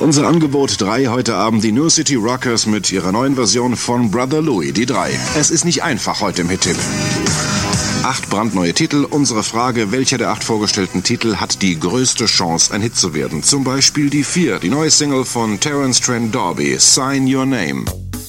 Unser Angebot 3 heute Abend die New City Rockers mit ihrer neuen Version von Brother Louie, die 3. Es ist nicht einfach heute im Hit-Tipp. 8 brandneue Titel. Unsere Frage, welcher der 8 vorgestellten Titel hat die größte Chance, ein Hit zu werden? Zum Beispiel die 4, die neue Single von Terence Trent D'Arby, Sign Your Name.